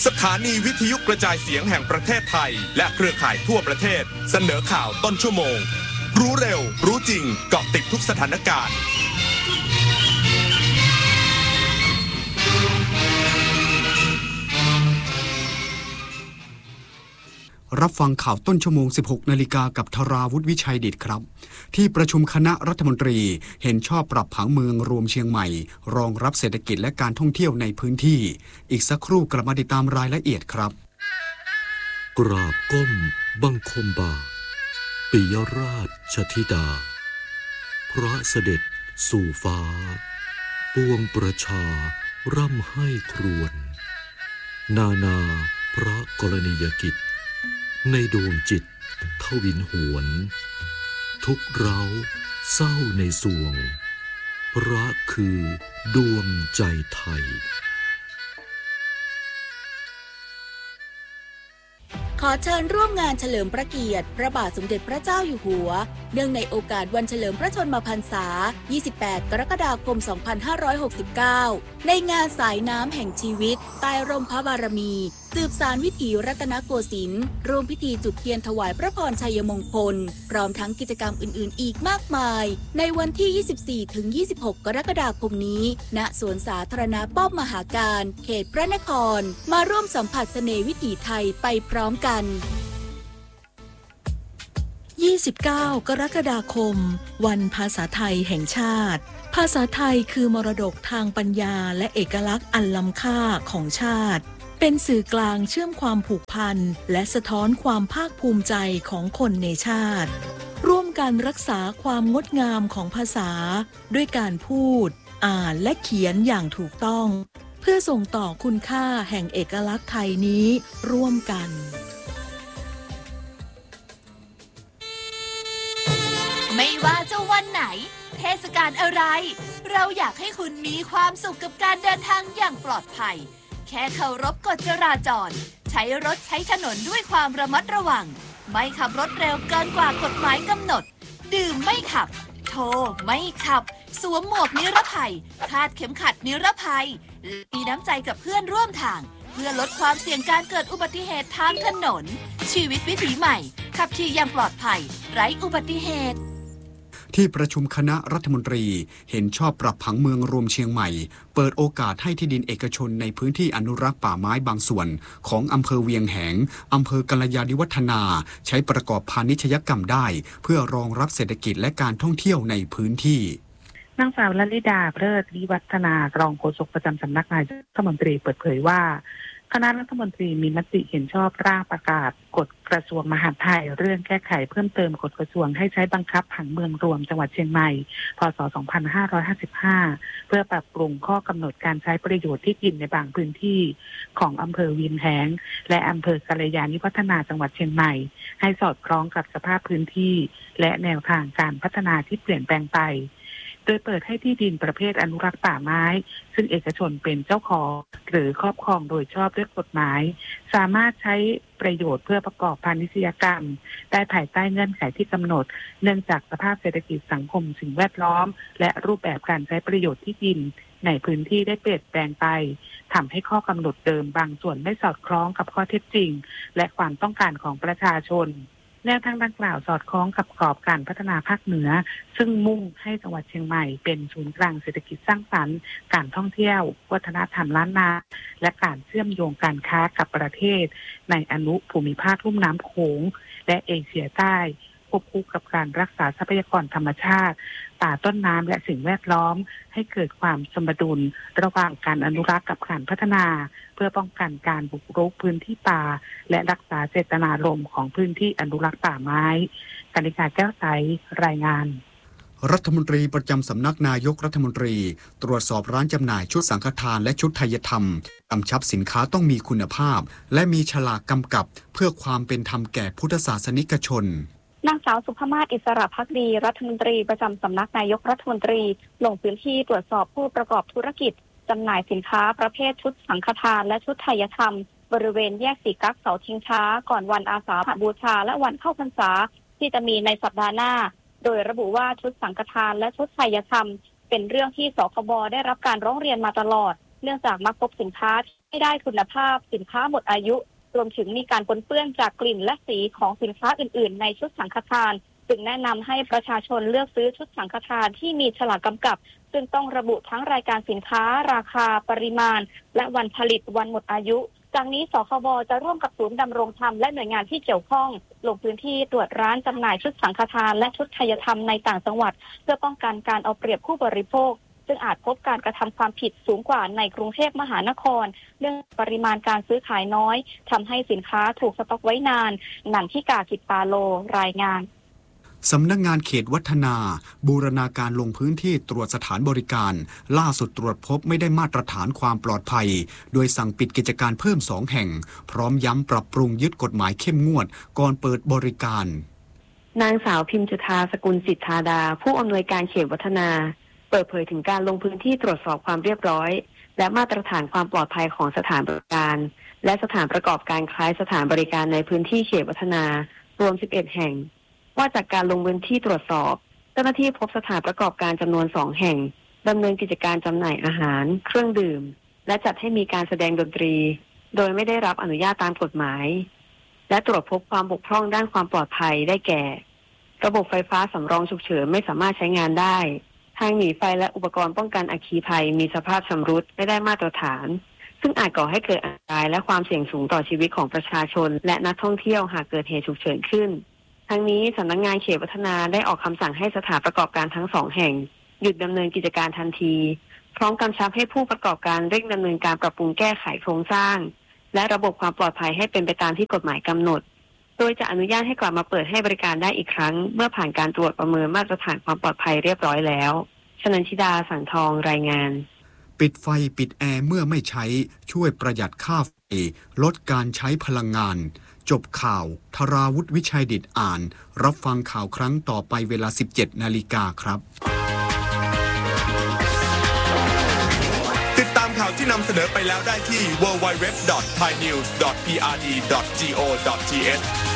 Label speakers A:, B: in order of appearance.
A: สถานีวิทยุกระจายเสียงแห่งประเทศไทยและเครือข่ายทั่วประเทศเสนอข่าวต้นชั่วโมงรู้เร็วรู้จริงเกาะติดทุกสถานการณ์
B: รับฟังข่าวต้นชั่วโมง 16 นาฬิกากับธราวุฒิวิชัยดิษฐ์ครับที่ประชุมคณะรัฐมนตรีเห็นชอบปรับผังเมืองรวมเชียงใหม่รองรับเศรษฐกิจและการท่องเที่ยวในพื้นที่อีกสักครู่กลับมาติดตามรายละเอียดครับ
C: กราบก้มบังคมบาทปิยราชธิดาพระเสด็จสู่ฟ้าปวงประชาร่ำให้ครวญนานาพระกรณียกิจในดวงจิตทวินหวนทุกเร้าเศร้าในสวงพระคือดวงใจไทย
D: ขอเชิญร่วมงานเฉลิมพระเกียรติพระบาทสมเด็จพระเจ้าอยู่หัวเนื่องในโอกาสวันเฉลิมพระชนมพรรษา 28 กรกฎาคม 2569 ในงานสายน้ำแห่งชีวิตใต้ร่มพระบารมีสืบสานวิถีรัตนโกสินทร์ร่วมพิธีจุดเทียนถวายพระพรชัยมงคลพร้อมทั้งกิจกรรมอื่นๆอีกมากมายในวันที่ 24-26 กรกฎาคมนี้ณสวนสาธารณะป้อมมหาการเขตพระนครมาร่วมสัมผัสเสน่ห์วิถีไทยไปพร้อมกัน
E: 29 กรกฎาคมวันภาษาไทยแห่งชาติภาษาไทยคือมรดกทางปัญญาและเอกลักษณ์อันล้ำค่าของชาติเป็นสื่อกลางเชื่อมความผูกพันและสะท้อนความภาคภูมิใจของคนในชาติร่วมกันรักษาความงดงามของภาษาด้วยการพูดอ่านและเขียนอย่างถูกต้องเพื่อส่งต่อคุณค่าแห่งเอกลักษณ์ไทยนี้ร่วมกัน
F: ไม่ว่าจะวันไหนเทศกาลอะไรเราอยากให้คุณมีความสุขกับการเดินทางอย่างปลอดภัยแค่เคารพกฎจราจรใช้รถใช้ถนนด้วยความระมัดระวังไม่ขับรถเร็วเกินกว่ากฎหมายกำหนดดื่มไม่ขับโทรไม่ขับสวมหมวกนิรภัยคาดเข็มขัดนิรภัยมีน้ำใจกับเพื่อนร่วมทางเพื่อลดความเสี่ยงการเกิดอุบัติเหตุทางถนนชีวิตวิถีใหม่ขับขี่อย่างปลอดภัยไร้อุบัติเหตุ
B: ที่ประชุมคณะรัฐมนตรีเห็นชอบปรับผังเมืองรวมเชียงใหม่เปิดโอกาสให้ที่ดินเอกชนในพื้นที่อนุรักษ์ป่าไม้บางส่วนของอำเภอเวียงแหงอำเภอกัลยาณิวัฒนาใช้ประกอบพาณิชยกรรมได้เพื่อรองรับเศรษฐกิจและการท่องเที่ยวในพื้นที่
G: นางสาวลลิดาเพลิดวิวัฒนารองโฆษกประจำสำนักนายกรัฐมนตรีเปิดเผยว่าคณะรัฐมนตรีมีมติเห็นชอบร่างประกาศกฎกระทรวงมหาดไทยเรื่องแก้ไขเพิ่มเติมกฎกระทรวงให้ใช้บังคับผังเมืองรวมจังหวัดเชียงใหม่พ.ศ. 2555เพื่อปรับปรุงข้อกำหนดการใช้ประโยชน์ที่ดินในบางพื้นที่ของอำเภอเวียงแหงและอำเภอกัลยาณิวัฒนาจังหวัดเชียงใหม่ให้สอดคล้องกับสภาพพื้นที่และแนวทางการพัฒนาที่เปลี่ยนแปลงไปโดยเปิดให้ที่ดินประเภทอนุรักษ์ป่าไม้ซึ่งเอกชนเป็นเจ้าของหรือครอบครองโดยชอบด้วยกฎหมายสามารถใช้ประโยชน์เพื่อประกอบพาณิชยกรรมได้ภายใต้เงื่อนไขที่กำหนดเนื่องจากสภาพเศรษฐกิจสังคมสิ่งแวดล้อมและรูปแบบการใช้ประโยชน์ที่ดินในพื้นที่ได้เปลี่ยนแปลงไปทำให้ข้อกำหนดเดิมบางส่วนไม่สอดคล้องกับข้อเท็จจริงและความต้องการของประชาชนแนวทางดังกล่าวสอดคล้องกับกรอบการพัฒนาภาคเหนือซึ่งมุ่งให้จังหวัดเชียงใหม่เป็นศูนย์กลางเศรษฐกิจสร้างสรรค์การท่องเที่ยววัฒนธรรมล้านนาและการเชื่อมโยงการค้ากับประเทศในอนุภูมิภาคลุ่มน้ำโขงและเอเชียใต้ควบคู่กับการรักษาทรัพยากรธรรมชาติป่าต้นน้ำและสิ่งแวดล้อมให้เกิดความสมดุลระหว่างการอนุรักษ์กับการพัฒนาเพื่อป้องกันการบุกรุกพื้นที่ป่าและรักษาเจตนารมณ์ของพื้นที่อนุรักษ์ป่าไม้กนิกาแก้วใสรายงาน
B: รัฐมนตรีประจำสำนักนายกรัฐมนตรีตรวจสอบร้านจำหน่ายชุดสังฆทานและชุดไทยธรรมกำชับสินค้าต้องมีคุณภาพและมีฉลากกำกับเพื่อความเป็นธรรมแก่พุทธศาสนิกชน
H: นางสาวสุภมาศอิสระภักดีรัฐมนตรีประจำสำนักนายกรัฐมนตรีลงพื้นที่ตรวจสอบผู้ประกอบธุรกิจจำหน่ายสินค้าประเภทชุดสังฆทานและชุดไทยธรรมบริเวณแยกสีกั๊กเสาชิงช้าก่อนวันอาสาฬหบูชาและวันเข้าพรรษาที่จะมีในสัปดาห์หน้าโดยระบุว่าชุดสังฆทานและชุดไทยธรรมเป็นเรื่องที่สคบได้รับการร้องเรียนมาตลอดนื่องจากมักพบสินค้าที่ไม่ได้คุณภาพสินค้าหมดอายุรวมถึงมีการปนเปื้อนจากกลิ่นและสีของสินค้าอื่นๆในชุดสังฆทานจึงแนะนำให้ประชาชนเลือกซื้อชุดสังฆทานที่มีฉลากกำกับซึ่งต้องระบุทั้งรายการสินค้าราคาปริมาณและวันผลิตวันหมดอายุจากนี้สคบจะร่วมกับศูนย์ดำรงธรรมและหน่วยงานที่เกี่ยวข้องลงพื้นที่ตรวจร้านจำหน่ายชุดสังฆทานและชุดไทยธรรมในต่างจังหวัดเพื่อป้องกันการเอาเปรียบผู้บริโภคซึ่งอาจพบการกระทำความผิดสูงกว่าในกรุงเทพมหานครเนื่องปริมาณการซื้อขายน้อยทำให้สินค้าถูกสต็อกไว้นานนันทิกา กิจปาโลรายงาน
B: สำนักงานเขตวัฒนาบูรณาการลงพื้นที่ตรวจสถานบริการล่าสุดตรวจพบไม่ได้มาตรฐานความปลอดภัยโดยสั่งปิดกิจการเพิ่ม2 แห่งพร้อมย้ำปรับปรุงยึดกฎหมายเข้มงวดก่อนเปิดบริการ
I: นางสาวพิมจุฑาสกุลสิทธาดาผู้อำนวยการเขตวัฒนาเปิดเผยถึงการลงพื้นที่ตรวจสอบความเรียบร้อยและมาตรฐานความปลอดภัยของสถานบริการและสถานประกอบการคล้ายสถานบริการในพื้นที่เขตวัฒนารวม11 แห่งว่าจากการลงพื้นที่ตรวจสอบเจ้าหน้าที่พบสถานประกอบการจำนวน2 แห่งดำเนินกิจการจำหน่ายอาหารเครื่องดื่มและจัดให้มีการแสดงดนตรีโดยไม่ได้รับอนุญาตตามกฎหมายและตรวจพบความบกพร่องด้านความปลอดภัยได้แก่ระบบไฟฟ้าสำรองฉุกเฉินไม่สามารถใช้งานได้ทางหนีไฟและอุปกรณ์ป้องกันอัคคีภัยมีสภาพชำรุดไม่ได้มาตรฐานซึ่งอาจก่อให้เกิดอันตรายและความเสี่ยงสูงต่อชีวิตของประชาชนและนักท่องเที่ยวหากเกิดเหตุฉุกเฉินขึ้นทั้งนี้สำนักงานเขตวัฒนาได้ออกคำสั่งให้สถานประกอบการทั้ง2 แห่งหยุดดำเนินกิจการทันทีพร้อมกำชับให้ผู้ประกอบการเร่งดำเนินการปรับปรุงแก้ไขโครงสร้างและระบบความปลอดภัยให้เป็นไปตามที่กฎหมายกำหนดโดยจะอนุญาตให้กลับมาเปิดให้บริการได้อีกครั้งเมื่อผ่านการตรวจประเมินมาตรฐานความปลอดภัยเรียบร้อยแล้วชนันชิดาสังทองรายงาน
B: ปิดไฟปิดแอร์เมื่อไม่ใช้ช่วยประหยัดค่าไฟลดการใช้พลังงานจบข่าวธราวุฒิวิชัยดิษฐ์อ่านรับฟังข่าวครั้งต่อไปเวลา 17 นาฬิกาครับ
A: ติดตามข่าวที่นำเสนอไปแล้วได้ที่ www.thainews.prd.go.th